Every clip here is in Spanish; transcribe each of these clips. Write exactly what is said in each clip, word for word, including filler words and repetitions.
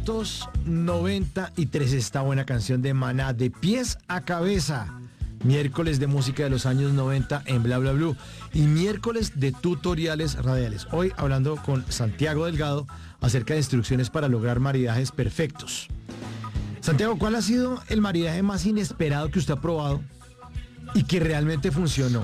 noventa y tres, esta buena canción de Maná, De Pies a Cabeza. Miércoles de música de los años noventa en Bla Bla Blue y miércoles de tutoriales radiales. Hoy hablando con Santiago Delgado acerca de instrucciones para lograr maridajes perfectos. Santiago, ¿cuál ha sido el maridaje más inesperado que usted ha probado y que realmente funcionó?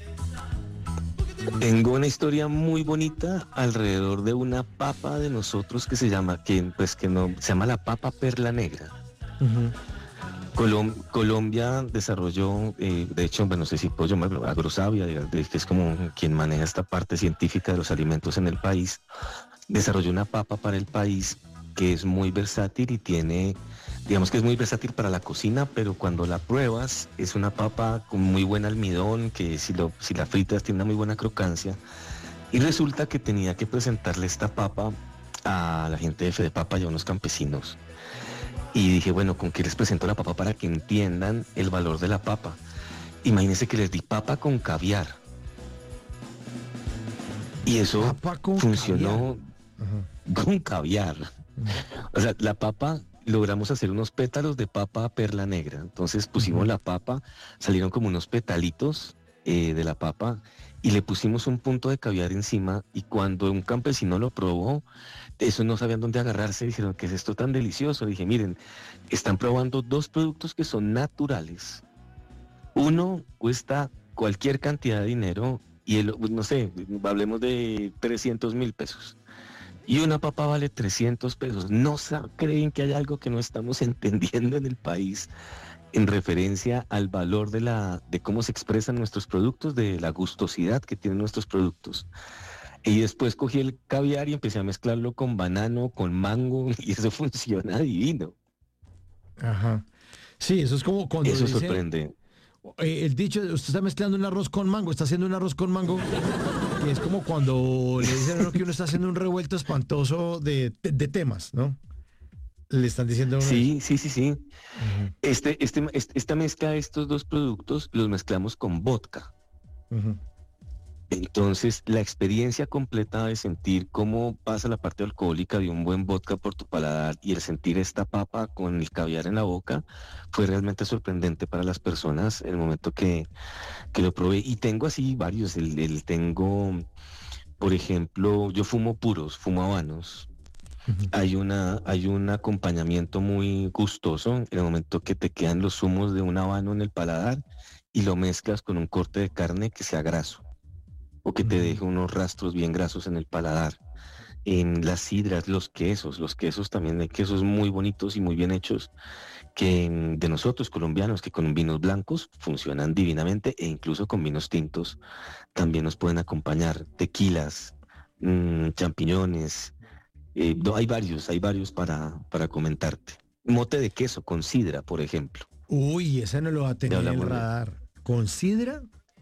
Tengo una historia muy bonita alrededor de una papa de nosotros que se llama, que pues que no, se llama la papa perla negra. Uh-huh. Colom- Colombia desarrolló, eh, de hecho, bueno, no sé si puedo llamarlo, Agrosavia, que es como quien maneja esta parte científica de los alimentos en el país, desarrolló una papa para el país que es muy versátil y tiene, digamos que es muy versátil para la cocina, pero cuando la pruebas es una papa con muy buen almidón, que si, lo, si la fritas tiene una muy buena crocancia, y resulta que tenía que presentarle esta papa a la gente de Fedepapa y a unos campesinos. Y dije, bueno, ¿con qué les presento la papa para que entiendan el valor de la papa? Imagínense que les di papa con caviar. Y eso con funcionó caviar. con caviar. Uh-huh. O sea, la papa, logramos hacer unos pétalos de papa perla negra. Entonces pusimos uh-huh. la papa, salieron como unos petalitos eh, de la papa y le pusimos un punto de caviar encima, y cuando un campesino lo probó, eso no sabían dónde agarrarse, dijeron, ¿qué es esto tan delicioso? Dije, miren, están probando dos productos que son naturales. Uno cuesta cualquier cantidad de dinero y el, no sé, hablemos de trescientos mil pesos. Y una papa vale trescientos pesos. No creen que hay algo que no estamos entendiendo en el país en referencia al valor de la de cómo se expresan nuestros productos, de la gustosidad que tienen nuestros productos. Y después cogí el caviar y empecé a mezclarlo con banano, con mango, y eso funciona divino. Ajá. Sí, eso es como cuando Eso dice, sorprende. Eh, el dicho, usted está mezclando un arroz con mango, está haciendo un arroz con mango, que es como cuando le dicen a uno que uno está haciendo un revuelto espantoso de, de, de temas, ¿no? Le están diciendo... Sí, sí, sí, sí. Uh-huh. Este, este, este, esta mezcla de estos dos productos los mezclamos con vodka. Uh-huh. Entonces, la experiencia completa de sentir cómo pasa la parte alcohólica de un buen vodka por tu paladar y el sentir esta papa con el caviar en la boca fue realmente sorprendente para las personas en el momento que, que lo probé. Y tengo así varios. El, el tengo, por ejemplo, yo fumo puros, fumo habanos. Uh-huh. Hay una, hay un acompañamiento muy gustoso en el momento que te quedan los zumos de un habano en el paladar y lo mezclas con un corte de carne que sea graso, o que te deje unos rastros bien grasos en el paladar. En las sidras, los quesos, los quesos también hay quesos muy bonitos y muy bien hechos, que de nosotros colombianos, que con vinos blancos funcionan divinamente, e incluso con vinos tintos también nos pueden acompañar. Tequilas, mmm, champiñones, eh, no, hay varios, hay varios para, para comentarte. Mote de queso con sidra, por ejemplo. Uy, ese no lo va a tener en el radar. De... ¿Con sidra?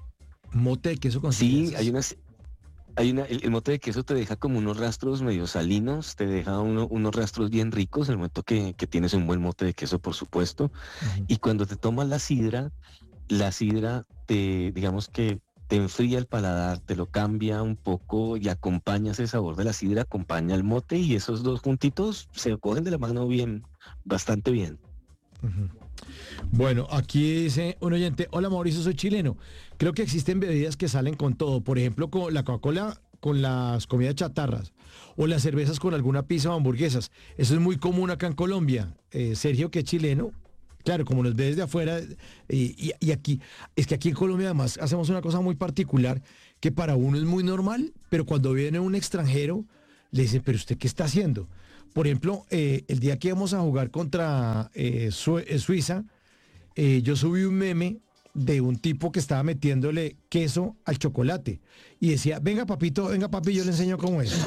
Mote de queso con sidra. Sí, hay unas... Hay una, el, el mote de queso te deja como unos rastros medio salinos, te deja uno, unos rastros bien ricos en el momento que, que tienes un buen mote de queso, por supuesto. Uh-huh. Y cuando te tomas la sidra, la sidra te, digamos que te enfría el paladar, te lo cambia un poco y acompaña ese sabor de la sidra, acompaña el mote, y esos dos juntitos se cogen de la mano bien, bastante bien. Uh-huh. Bueno, aquí dice un oyente: hola Mauricio, soy chileno. Creo que existen bebidas que salen con todo, por ejemplo con la Coca-Cola con las comidas chatarras, o las cervezas con alguna pizza o hamburguesas. Eso es muy común acá en Colombia. eh, Sergio, que es chileno, claro, como nos ve desde afuera, y, y, y aquí, es que aquí en Colombia además hacemos una cosa muy particular, que para uno es muy normal, pero cuando viene un extranjero le dicen: pero usted ¿qué está haciendo? Por ejemplo, eh, el día que íbamos a jugar contra eh, Su- eh, Suiza, eh, yo subí un meme de un tipo que estaba metiéndole queso al chocolate y decía: venga papito, venga papi, yo le enseño cómo es.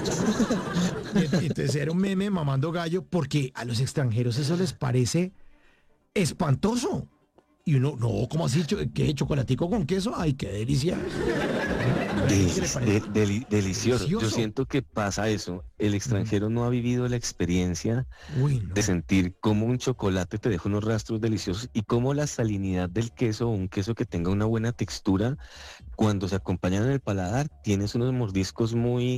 Y, entonces era un meme mamando gallo, porque a los extranjeros eso les parece espantoso. Y uno, no, ¿cómo así? ¿Qué? ¿Chocolatico con queso? ¡Ay, qué delicia! Delici- de- deli- delicioso. Delicioso. Yo siento que pasa eso. El extranjero mm. no ha vivido la experiencia Uy, no. de sentir cómo un chocolate te deja unos rastros deliciosos y cómo la salinidad del queso, o un queso que tenga una buena textura, cuando se acompañan en el paladar, tienes unos mordiscos muy,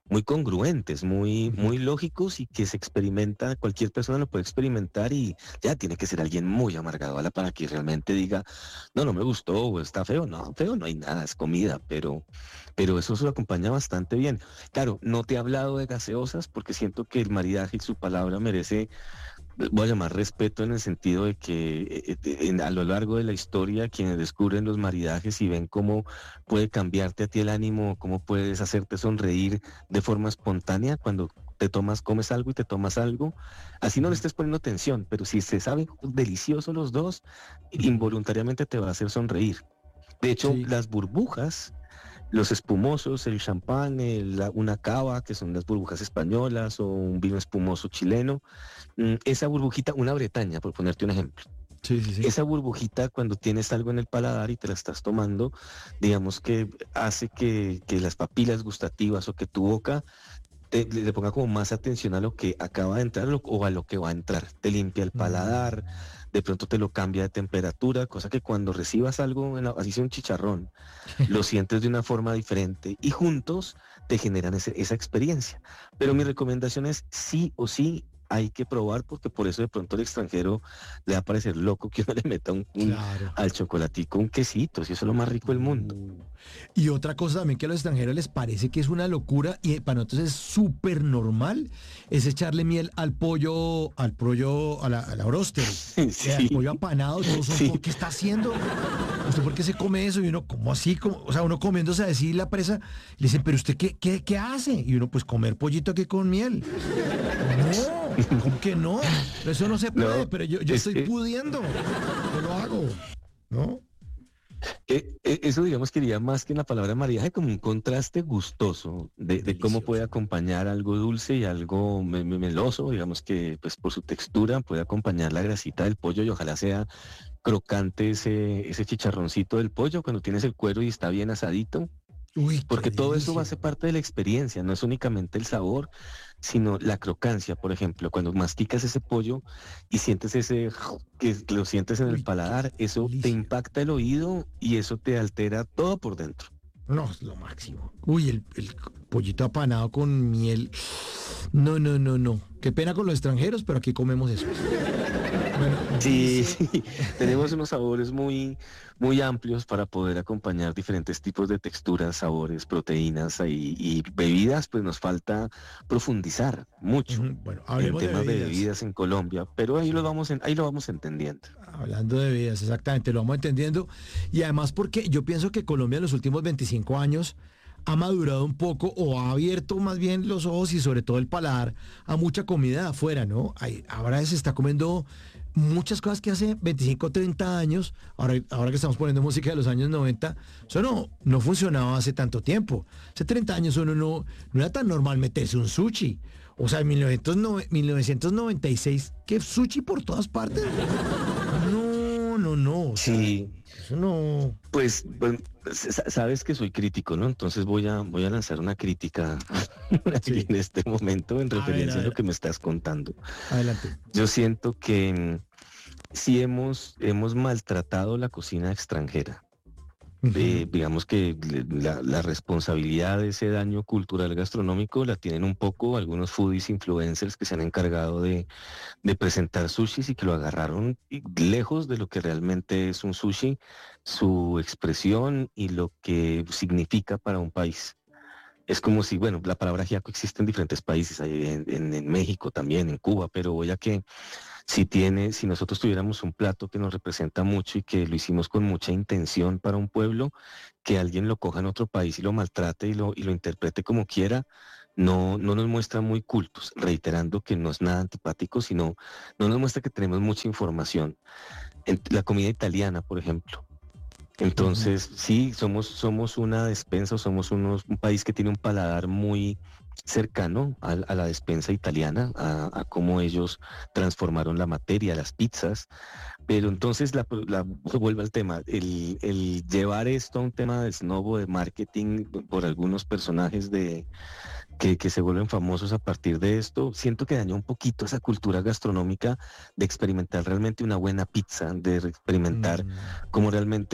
muy congruentes, muy, muy lógicos y que se experimenta, cualquier persona lo puede experimentar y ya tiene que ser alguien muy amargado para que realmente diga, no, no me gustó o está feo. No, feo no hay nada, es comida, pero, pero eso se lo acompaña bastante bien. Claro, no te he hablado de gaseosas porque siento que el maridaje y su palabra merece, voy a llamar respeto en el sentido de que eh, eh, en- a lo largo de la historia quienes descubren los maridajes y ven cómo puede cambiarte a ti el ánimo, cómo puedes hacerte sonreír de forma espontánea cuando te tomas, comes algo y te tomas algo, así no le Ujú, estés poniendo atención, pero si se saben deliciosos los dos, ujú. involuntariamente te va a hacer sonreír. De hecho, Sí, las burbujas, los espumosos, el champán, el- la- una cava, que son las burbujas españolas, o un vino espumoso chileno, mm, esa burbujita, una bretaña, por ponerte un ejemplo. sí, sí, sí. Esa burbujita, cuando tienes algo en el paladar y te la estás tomando, digamos que hace que, que las papilas gustativas o que tu boca te- le le ponga como más atención a lo que acaba de entrar lo- o a lo que va a entrar. Te limpia el paladar, Mm. de pronto te lo cambia de temperatura, cosa que cuando recibas algo, en la- así sea un chicharrón, lo sientes de una forma diferente y juntos te generan ese- esa experiencia. Pero mi recomendación es sí o sí hay que probar porque por eso de pronto al extranjero le va a parecer loco que uno le meta un, un- Claro. al chocolatico un quesito, si eso es lo más rico del mundo. Uh. Y otra cosa también que a los extranjeros les parece que es una locura y para nosotros es súper normal, es echarle miel al pollo, al pollo, a la, a la bróster, eh, al pollo Sí, apanado, todos son, sí. como, ¿qué está haciendo? ¿Usted por qué se come eso? Y uno, ¿cómo así? ¿Cómo? O sea, uno comiéndose así la presa, le dicen, ¿pero usted qué, qué, qué hace? Y uno, pues comer pollito aquí con miel. No, ¿cómo que no? Eso no se puede, No, pero yo, yo es, estoy eh, pudiendo, yo lo hago, ¿no? Eh, eh, eso digamos que iría más que en la palabra maridaje como un contraste gustoso de, de cómo puede Delicioso. acompañar algo dulce y algo me- me- meloso, digamos que pues por su textura puede acompañar la grasita del pollo y ojalá sea crocante ese, ese chicharroncito del pollo cuando tienes el cuero y está bien asadito, Uy, qué porque todo eso va a delicia. ser parte de la experiencia, no es únicamente el sabor, sino la crocancia, por ejemplo, cuando masticas ese pollo y sientes ese, que lo sientes en el Uy, qué paladar, eso te delicia. impacta el oído y eso te altera todo por dentro. No, es lo máximo. Uy, el, el pollito apanado con miel. No, no, no, no. Qué pena con los extranjeros, pero aquí comemos eso. Bueno, Sí, dice, sí, tenemos unos sabores muy, muy amplios para poder acompañar diferentes tipos de texturas, sabores, proteínas y, y bebidas, pues nos falta profundizar mucho ujú, bueno, en hablemos de temas de bebidas. bebidas en Colombia, pero ahí lo Sí. vamos en- ahí lo vamos entendiendo. Hablando de bebidas, exactamente, lo vamos entendiendo. Y además porque yo pienso que Colombia en los últimos veinticinco años ha madurado un poco o ha abierto más bien los ojos y sobre todo el paladar a mucha comida de afuera, ¿no? Hay, ahora se está comiendo muchas cosas que hace veinticinco, treinta años, ahora, ahora que estamos poniendo música de los años noventa, eso no, no funcionaba hace tanto tiempo. Hace treinta años uno no, no era tan normal meterse un sushi. O sea, en mil novecientos nove- mil novecientos noventa y seis, ¿qué sushi por todas partes? No, no, no, o sea, Sí, eso no. pues, pues, sa- sabes que soy crítico, ¿no? Entonces voy a, voy a lanzar una crítica aquí Sí. en este momento en A ver, a referencia a lo ver, que me estás contando. adelante. Yo siento que mm, sí hemos, hemos maltratado la cocina extranjera. Ujú. Eh, digamos que le- la, la responsabilidad de ese daño cultural gastronómico la tienen un poco algunos foodies influencers que se han encargado de, de presentar sushis y que lo agarraron y- lejos de lo que realmente es un sushi, su expresión y lo que significa para un país. Es como si, bueno, la palabra ajiaco existe en diferentes países, hay en, en- en México también, en Cuba, pero voy a que si tiene, si nosotros tuviéramos un plato que nos representa mucho y que lo hicimos con mucha intención para un pueblo, que alguien lo coja en otro país y lo maltrate y lo, y lo interprete como quiera, no, no nos muestra muy cultos, reiterando que no es nada antipático, sino no nos muestra que tenemos mucha información. En la comida italiana, por ejemplo. Ujú. Entonces, sí, somos, somos una despensa, somos unos, un país que tiene un paladar muy cercano a, a la despensa italiana, a, a cómo ellos transformaron la materia, las pizzas. Pero entonces, la, la, vuelvo al tema, el, el llevar esto a un tema de snobo, de marketing por algunos personajes de, que, que se vuelven famosos a partir de esto, siento que dañó un poquito esa cultura gastronómica de experimentar realmente una buena pizza, de experimentar Mm. cómo realmente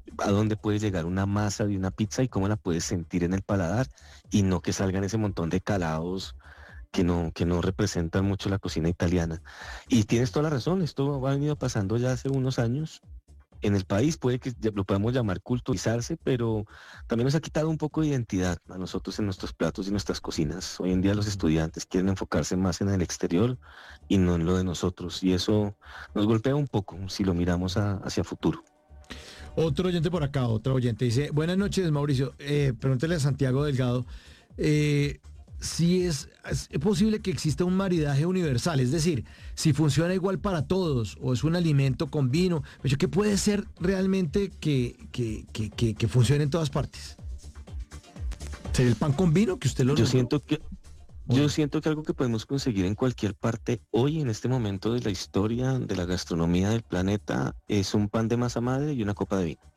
a dónde puede llegar una masa de una pizza y cómo la puedes sentir en el paladar, y no que salgan ese montón de calados que no, que no representan mucho la cocina italiana. Y tienes toda la razón, esto ha venido pasando ya hace unos años. En el país puede que ya lo podamos llamar culturizarse, pero también nos ha quitado un poco de identidad a nosotros en nuestros platos y nuestras cocinas. Hoy en día los estudiantes quieren enfocarse más en el exterior y no en lo de nosotros, y eso nos golpea un poco si lo miramos a- hacia futuro. Otro oyente por acá, otro oyente dice, buenas noches, Mauricio. Eh, pregúntele a Santiago Delgado eh, si es, es posible que exista un maridaje universal, es decir, si funciona igual para todos o es un alimento con vino, ¿qué puede ser realmente que, que, que, que, que funcione en todas partes? ¿Sería el pan con vino que usted lo Yo nombró? siento que Yo Bueno. siento que algo que podemos conseguir en cualquier parte hoy, en este momento de la historia de la gastronomía del planeta, es un pan de masa madre y una copa de vino.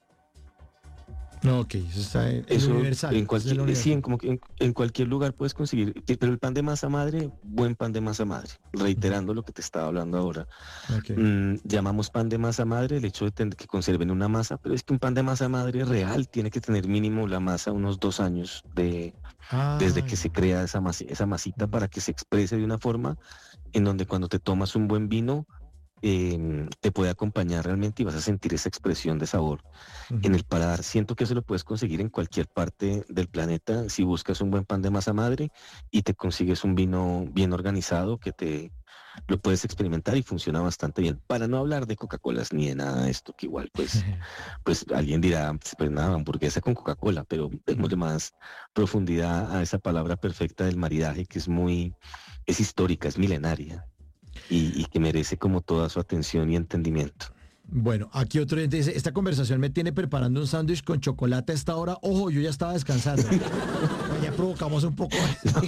No, ok, eso está en, en Eso universal. en Es cualquier, lo sí, en, universal. como que en, en cualquier lugar puedes conseguir, que- pero el pan de masa madre, buen pan de masa madre, reiterando lo que te estaba hablando ahora. Ok. Mm, llamamos pan de masa madre el hecho de tener que conserven una masa, pero es que un pan de masa madre real tiene que tener mínimo la masa unos dos años de, desde Ah, que se crea esa, masi- esa masita, para que se exprese de una forma en donde cuando te tomas un buen vino, em, te puede acompañar realmente y vas a sentir esa expresión de sabor en ujú. el paladar. Siento que eso lo puedes conseguir en cualquier parte del planeta si buscas un buen pan de masa madre y te consigues un vino bien organizado que te lo puedes experimentar y funciona bastante bien. Para no hablar de Coca-Colas ni de nada de esto, que igual pues, pues alguien dirá, pues nada, hamburguesa con Coca-Cola, pero démosle más profundidad a esa palabra perfecta del maridaje, que es muy, es histórica, es milenaria, y, y que merece como toda su atención y entendimiento. Bueno, aquí otro oyente dice, esta conversación me tiene preparando un sándwich con chocolate a esta hora. Ojo, yo ya estaba descansando. Ya provocamos un poco.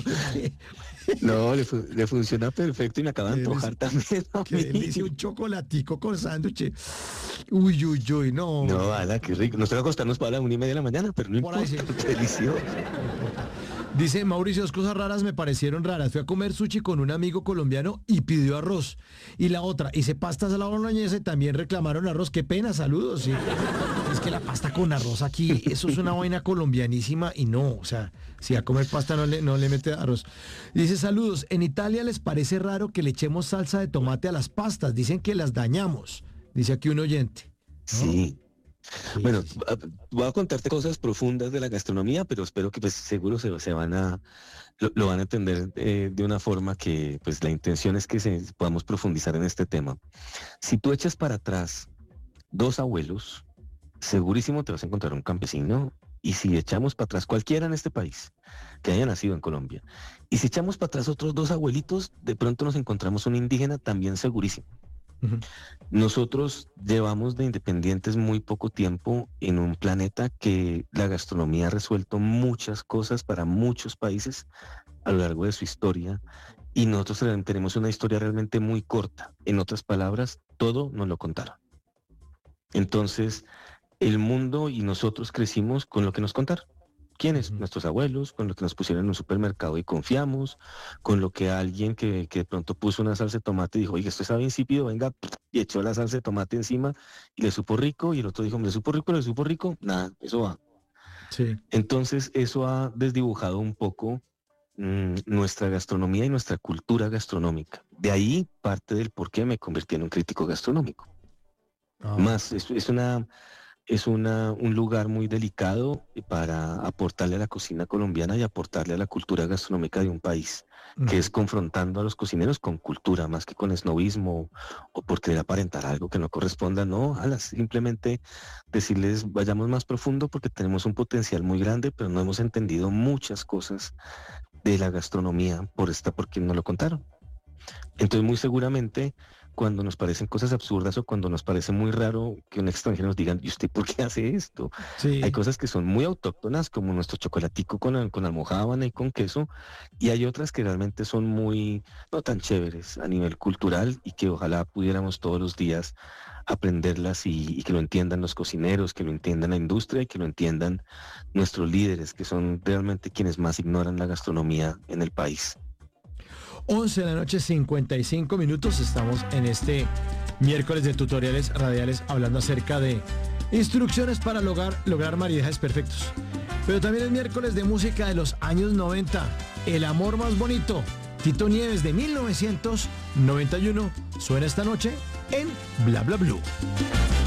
No, le, fu- le funciona perfecto y me acaba Qué de delicia, antojar también a qué mí. delicia, un chocolatico con sándwich. Uy, uy, uy, no. No, Ala, qué rico. Nos toca acostarnos para la una y media de la mañana, pero no Por ahí importa, sí. qué delicioso. No importa. Dice Mauricio, dos cosas raras me parecieron raras. Fui a comer sushi con un amigo colombiano y pidió arroz. Y la otra, hice pastas a la boloñesa y también reclamaron arroz. Qué pena, saludos. Sí. Es que la pasta con arroz aquí, eso es una vaina colombianísima y no, o sea, si a comer pasta no le, no le mete arroz. Dice, saludos, en Italia les parece raro que le echemos salsa de tomate a las pastas. Dicen que las dañamos. Dice aquí un oyente. ¿No? Sí. Sí, Bueno, sí, sí. a- voy a contarte cosas profundas de la gastronomía, pero espero que pues seguro se, se van a, lo, lo van a entender eh, de una forma que pues la intención es que se, podamos profundizar en este tema. Si tú echas para atrás dos abuelos, segurísimo te vas a encontrar un campesino. Y si echamos para atrás cualquiera en este país que haya nacido en Colombia, y si echamos para atrás otros dos abuelitos, de pronto nos encontramos un indígena también segurísimo. Ujú, Nosotros llevamos de independientes muy poco tiempo en un planeta que la gastronomía ha resuelto muchas cosas para muchos países a lo largo de su historia, y nosotros re- tenemos una historia realmente muy corta. En otras palabras, todo nos lo contaron. Entonces, el mundo y nosotros crecimos con lo que nos contaron. ¿Quiénes? ujú. Nuestros abuelos, con lo que nos pusieron en un supermercado y confiamos, con lo que alguien que, que de pronto puso una salsa de tomate dijo, oye, esto sabe insípido, venga, y echó la salsa de tomate encima y le supo rico, y el otro dijo, me le supo rico, le supo rico, nada, eso va. Sí. Entonces, eso ha desdibujado un poco mm, nuestra gastronomía y nuestra cultura gastronómica. De ahí parte del por qué me convertí en un crítico gastronómico. Ah, Más, es, es una es una, un lugar muy delicado para aportarle a la cocina colombiana y aportarle a la cultura gastronómica de un país, que ujú. es confrontando a los cocineros con cultura, más que con esnovismo o por querer aparentar algo que no corresponda. No, alas, simplemente decirles vayamos más profundo porque tenemos un potencial muy grande, pero no hemos entendido muchas cosas de la gastronomía por esta, porque no lo contaron. Entonces, muy seguramente, cuando nos parecen cosas absurdas o cuando nos parece muy raro que un extranjero nos diga, ¿y usted por qué hace esto? Hay Sí. cosas que son muy autóctonas, como nuestro chocolatico con, al- con almojábana y con queso, y hay otras que realmente son muy, no tan chéveres a nivel cultural, y que ojalá pudiéramos todos los días aprenderlas, y, y que lo entiendan los cocineros, que lo entiendan la industria y que lo entiendan nuestros líderes, que son realmente quienes más ignoran la gastronomía en el país. once de la noche, cincuenta y cinco minutos. Estamos en este miércoles de tutoriales radiales hablando acerca de Instrucciones para lograr, lograr maridajes perfectos. Pero también es miércoles de música de los años noventa. El amor más bonito. Tito Nieves de mil novecientos noventa y uno suena esta noche en Bla Bla Blue.